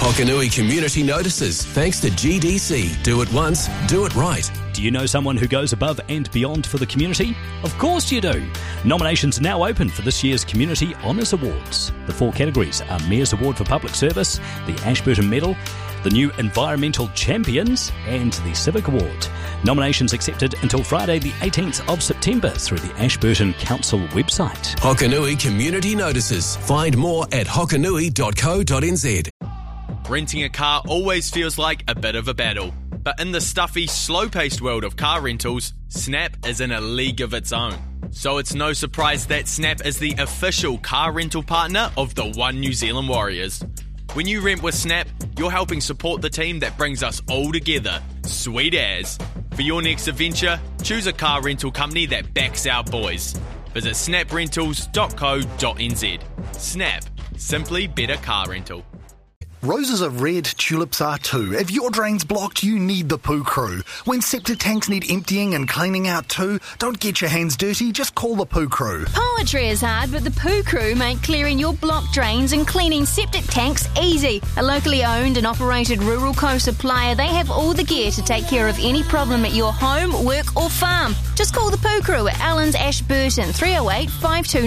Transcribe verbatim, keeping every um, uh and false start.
Hokanui Community Notices, thanks to G D C. Do it once, do it right. Do you know someone who goes above and beyond for the community? Of course you do. Nominations are now open for this year's Community Honours Awards. The four categories are Mayor's Award for Public Service, the Ashburton Medal, the New Environmental Champions and the Civic Award. Nominations accepted until Friday the eighteenth of September through the Ashburton Council website. Hokanui Community Notices. Find more at hokanui dot co dot n z. Renting a car always feels like a bit of a battle. But in the stuffy, slow-paced world of car rentals, Snap is in a league of its own. So it's no surprise that Snap is the official car rental partner of the One New Zealand Warriors. When you rent with Snap, you're helping support the team that brings us all together. Sweet as. For your next adventure, choose a car rental company that backs our boys. Visit snap rentals dot co dot n z. Snap. Simply better car rental. Roses are red, tulips are too. If your drain's blocked, you need the Poo Crew. When septic tanks need emptying and cleaning out too, don't get your hands dirty, just call the Poo Crew. Poetry is hard, but the Poo Crew make clearing your blocked drains and cleaning septic tanks easy. A locally owned and operated rural co-supplier, they have all the gear to take care of any problem at your home, work or farm. Just call the Poo Crew at Allen's Ashburton, three oh eight, five two